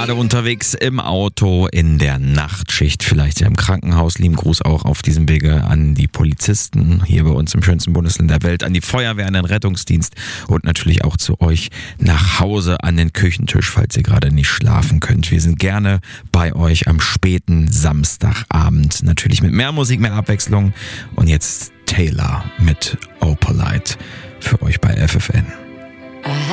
gerade unterwegs im Auto, in der Nachtschicht, vielleicht ja im Krankenhaus. Lieben Gruß auch auf diesem Wege an die Polizisten hier bei uns im schönsten Bundesland der Welt, an die Feuerwehr, an den Rettungsdienst und natürlich auch zu euch nach Hause an den Küchentisch, falls ihr gerade nicht schlafen könnt. Wir sind gerne bei euch am späten Samstagabend. Natürlich mit mehr Musik, mehr Abwechslung. Und jetzt Taylor mit Opalite für euch bei FFN.